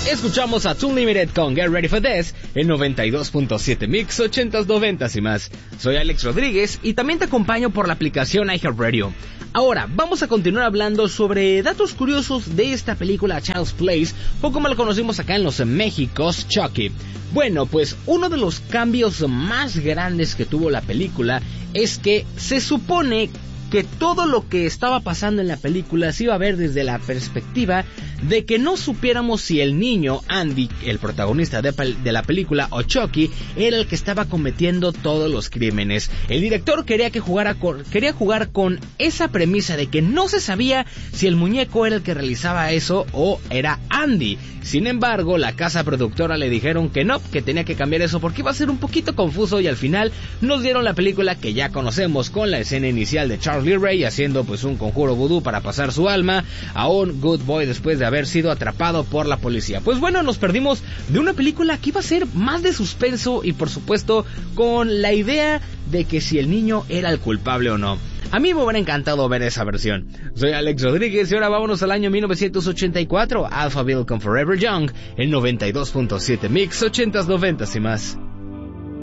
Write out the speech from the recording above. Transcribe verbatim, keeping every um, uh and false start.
Escuchamos a Toon Limited con Get Ready for This en noventa y dos punto siete Mix ochentas, noventas y más. Soy Alex Rodríguez y también te acompaño por la aplicación iHeartRadio. Ahora, vamos a continuar hablando sobre datos curiosos de esta película Child's Place, o como la conocimos acá en los Méxicos, Chucky. Bueno, pues uno de los cambios más grandes que tuvo la película es que se supone que todo lo que estaba pasando en la película se iba a ver desde la perspectiva de que no supiéramos si el niño, Andy, el protagonista de, de la película, o Chucky, era el que estaba cometiendo todos los crímenes. El director quería que jugara con, quería jugar con esa premisa de que no se sabía si el muñeco era el que realizaba eso o era Andy. Sin embargo, la casa productora le dijeron que no, que tenía que cambiar eso porque iba a ser un poquito confuso, y al final nos dieron la película que ya conocemos, con la escena inicial de Charles Lee Ray haciendo pues un conjuro vudú para pasar su alma a un good boy después de haber sido atrapado por la policía. Pues bueno, nos perdimos de una película que iba a ser más de suspenso y por supuesto con la idea de que si el niño era el culpable o no. A mí me hubiera encantado ver esa versión. Soy Alex Rodríguez y ahora vámonos al año mil novecientos ochenta y cuatro, Alphaville con Forever Young, en noventa y dos punto siete Mix ochentas, noventas y más.